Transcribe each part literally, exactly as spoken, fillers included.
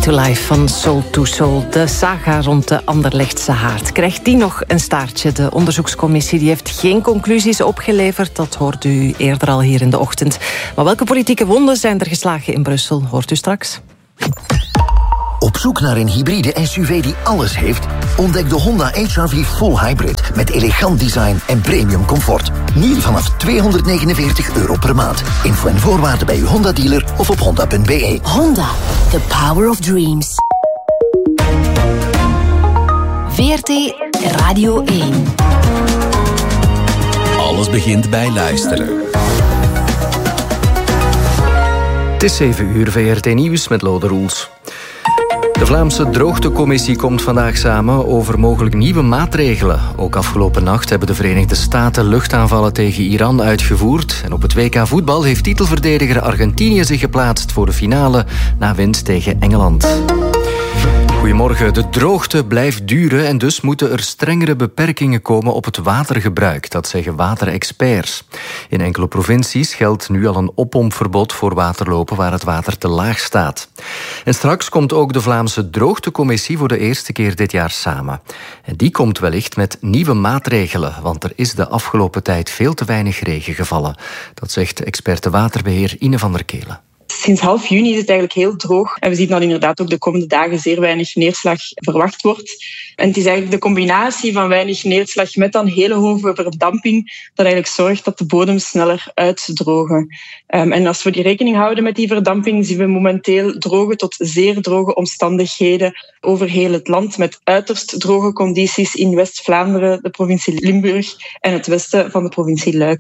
to Life van Soul to Soul. De saga rond de Anderlechtse haard. Krijgt die nog een staartje? De onderzoekscommissie die heeft geen conclusies opgeleverd. Dat hoort u eerder al hier in de ochtend. Maar welke politieke wonden zijn er geslagen in Brussel? Hoort u straks. Op zoek naar een hybride S U V die alles heeft? Ontdek de Honda H R V Full Hybrid met elegant design en premium comfort. Nu vanaf tweehonderdnegenenveertig euro per maand. Info en voorwaarden bij uw Honda-dealer of op honda punt b e. Honda, the power of dreams. V R T Radio één. Alles begint bij luisteren. Het is zeven uur, V R T Nieuws met Lode Roels. De Vlaamse Droogtecommissie komt vandaag samen over mogelijk nieuwe maatregelen. Ook afgelopen nacht hebben de Verenigde Staten luchtaanvallen tegen Iran uitgevoerd. En op het W K voetbal heeft titelverdediger Argentinië zich geplaatst voor de finale na winst tegen Engeland. Goedemorgen. De droogte blijft duren en dus moeten er strengere beperkingen komen op het watergebruik. Dat zeggen waterexperts. In enkele provincies geldt nu al een oppompverbod voor waterlopen waar het water te laag staat. En straks komt ook de Vlaamse Droogtecommissie voor de eerste keer dit jaar samen. En die komt wellicht met nieuwe maatregelen, want er is de afgelopen tijd veel te weinig regen gevallen. Dat zegt experte waterbeheer Ine van der Kelen. Sinds half juni is het eigenlijk heel droog. En we zien dat inderdaad ook de komende dagen zeer weinig neerslag verwacht wordt. En het is eigenlijk de combinatie van weinig neerslag met dan hele hoge verdamping dat eigenlijk zorgt dat de bodem sneller uitdrogen. Um, en als we die rekening houden met die verdamping, zien we momenteel droge tot zeer droge omstandigheden over heel het land. Met uiterst droge condities in West-Vlaanderen, de provincie Limburg en het westen van de provincie Luik.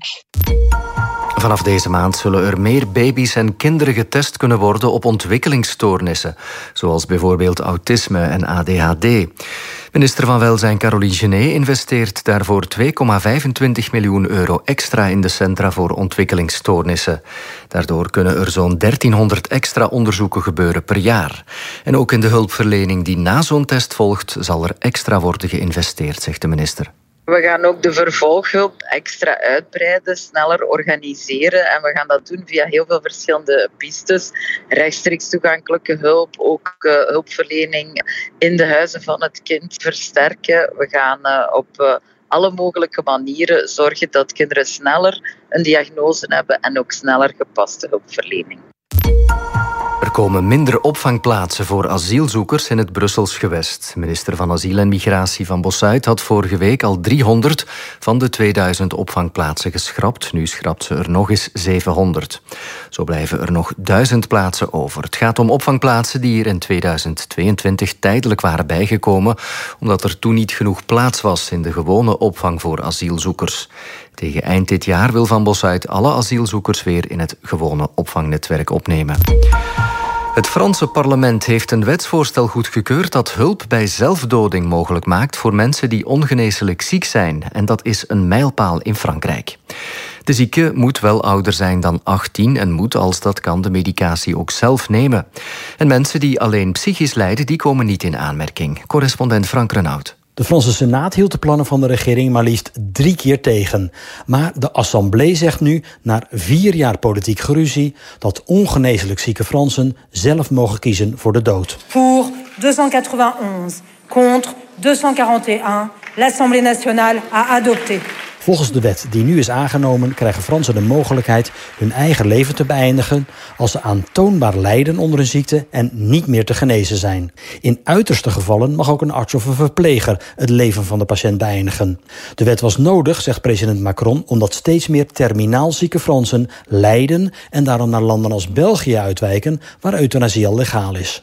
Vanaf deze maand zullen er meer baby's en kinderen getest kunnen worden op ontwikkelingsstoornissen, zoals bijvoorbeeld autisme en A D H D. Minister van Welzijn Caroline Genet investeert daarvoor twee komma vijfentwintig miljoen euro extra in de Centra voor Ontwikkelingsstoornissen. Daardoor kunnen er zo'n dertienhonderd extra onderzoeken gebeuren per jaar. En ook in de hulpverlening die na zo'n test volgt, zal er extra worden geïnvesteerd, zegt de minister. We gaan ook de vervolghulp extra uitbreiden, sneller organiseren. En we gaan dat doen via heel veel verschillende pistes. Rechtstreeks toegankelijke hulp, ook uh, hulpverlening in de huizen van het kind versterken. We gaan uh, op uh, alle mogelijke manieren zorgen dat kinderen sneller een diagnose hebben en ook sneller gepaste hulpverlening. Er komen minder opvangplaatsen voor asielzoekers in het Brussels gewest. Minister van Asiel en Migratie Van Bossuit had vorige week al driehonderd van de tweeduizend opvangplaatsen geschrapt. Nu schrapt ze er nog eens zevenhonderd. Zo blijven er nog duizend plaatsen over. Het gaat om opvangplaatsen die hier in tweeduizend tweeëntwintig tijdelijk waren bijgekomen, omdat er toen niet genoeg plaats was in de gewone opvang voor asielzoekers. Tegen eind dit jaar wil Van Bossuit alle asielzoekers weer in het gewone opvangnetwerk opnemen. Het Franse parlement heeft een wetsvoorstel goedgekeurd dat hulp bij zelfdoding mogelijk maakt voor mensen die ongeneeslijk ziek zijn. En dat is een mijlpaal in Frankrijk. De zieke moet wel ouder zijn dan achttien en moet, als dat kan, de medicatie ook zelf nemen. En mensen die alleen psychisch lijden, die komen niet in aanmerking. Correspondent Frank Renaud. De Franse Senaat hield de plannen van de regering maar liefst drie keer tegen. Maar de Assemblée zegt nu, na vier jaar politiek geruzie, dat ongeneeslijk zieke Fransen zelf mogen kiezen voor de dood. Pour tweehonderdnegenennegentig, contre tweehonderdquarantéén, l'Assemblée nationale a adopté. Volgens de wet die nu is aangenomen krijgen Fransen de mogelijkheid hun eigen leven te beëindigen als ze aantoonbaar lijden onder een ziekte en niet meer te genezen zijn. In uiterste gevallen mag ook een arts of een verpleger het leven van de patiënt beëindigen. De wet was nodig, zegt president Macron, omdat steeds meer terminaal zieke Fransen lijden en daarom naar landen als België uitwijken, waar euthanasie al legaal is.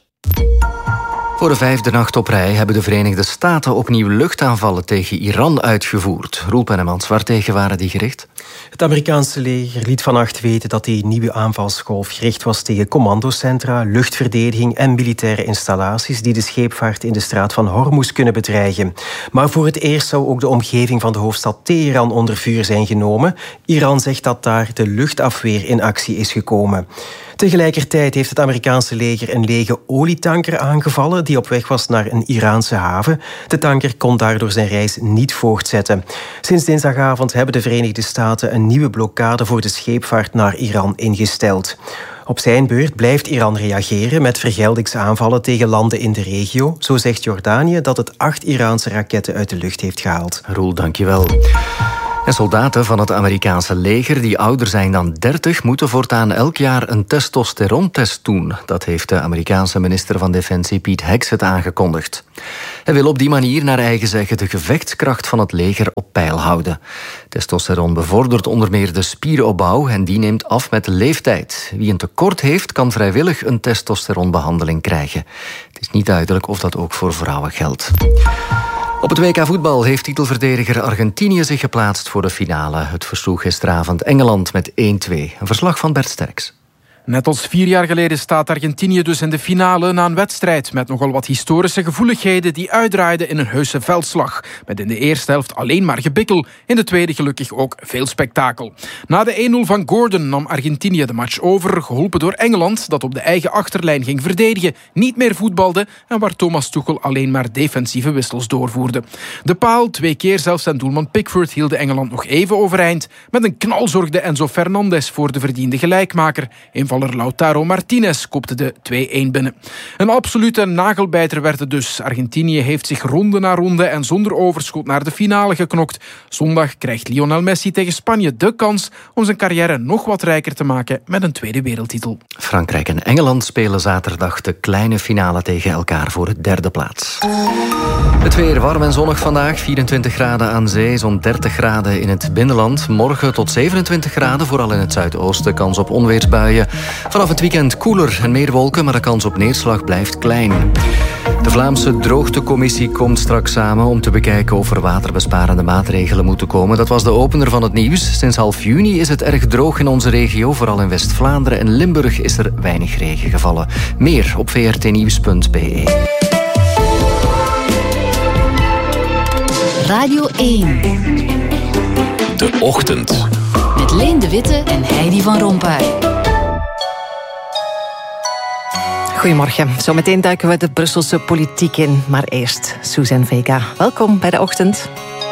Voor de vijfde nacht op rij hebben de Verenigde Staten opnieuw luchtaanvallen tegen Iran uitgevoerd. Roel Pennemans, waartegen waren die gericht? Het Amerikaanse leger liet vannacht weten dat die nieuwe aanvalsgolf gericht was tegen commandocentra, luchtverdediging en militaire installaties die de scheepvaart in de straat van Hormuz kunnen bedreigen. Maar voor het eerst zou ook de omgeving van de hoofdstad Teheran onder vuur zijn genomen. Iran zegt dat daar de luchtafweer in actie is gekomen. Tegelijkertijd heeft het Amerikaanse leger een lege olietanker aangevallen die op weg was naar een Iraanse haven. De tanker kon daardoor zijn reis niet voortzetten. Sinds dinsdagavond hebben de Verenigde Staten een nieuwe blokkade voor de scheepvaart naar Iran ingesteld. Op zijn beurt blijft Iran reageren met vergeldingsaanvallen tegen landen in de regio. Zo zegt Jordanië dat het acht Iraanse raketten uit de lucht heeft gehaald. Roel, dankjewel. En soldaten van het Amerikaanse leger die ouder zijn dan dertig... moeten voortaan elk jaar een testosterontest doen. Dat heeft de Amerikaanse minister van Defensie Pete Hegseth aangekondigd. Hij wil op die manier naar eigen zeggen de gevechtskracht van het leger op peil houden. Testosteron bevordert onder meer de spieropbouw en die neemt af met de leeftijd. Wie een tekort heeft, kan vrijwillig een testosteronbehandeling krijgen. Het is niet duidelijk of dat ook voor vrouwen geldt. Op het W K voetbal heeft titelverdediger Argentinië zich geplaatst voor de finale. Het versloeg gisteravond Engeland met één twee. Een verslag van Bert Sterks. Net als vier jaar geleden staat Argentinië dus in de finale na een wedstrijd met nogal wat historische gevoeligheden die uitdraaiden in een heuse veldslag. Met in de eerste helft alleen maar gebikkel, in de tweede gelukkig ook veel spektakel. Na de één nul van Gordon nam Argentinië de match over, geholpen door Engeland dat op de eigen achterlijn ging verdedigen, niet meer voetbalde en waar Thomas Tuchel alleen maar defensieve wissels doorvoerde. De paal, twee keer zelfs zijn doelman Pickford hielden Engeland nog even overeind. Met een knal zorgde Enzo Fernandez voor de verdiende gelijkmaker. Invaller Lautaro Martinez kopte de twee-één binnen. Een absolute nagelbijter werd het dus. Argentinië heeft zich ronde na ronde en zonder overschot naar de finale geknokt. Zondag krijgt Lionel Messi tegen Spanje de kans om zijn carrière nog wat rijker te maken met een tweede wereldtitel. Frankrijk en Engeland spelen zaterdag de kleine finale tegen elkaar voor de derde plaats. Het weer warm en zonnig vandaag. vierentwintig graden aan zee, zo'n dertig graden in het binnenland. Morgen tot zevenentwintig graden, vooral in het zuidoosten. Kans op onweersbuien. Vanaf het weekend koeler en meer wolken, maar de kans op neerslag blijft klein. De Vlaamse Droogtecommissie komt straks samen om te bekijken of er waterbesparende maatregelen moeten komen. Dat was de opener van het nieuws. Sinds half juni is het erg droog in onze regio. Vooral in West-Vlaanderen en Limburg is er weinig regen gevallen. Meer op v r t nieuws punt b e. Radio één. De Ochtend. Met Leen de Witte en Heidi van Rompuy. Goedemorgen. Zometeen duiken we de Brusselse politiek in. Maar eerst Suzanne Vega. Welkom bij De Ochtend.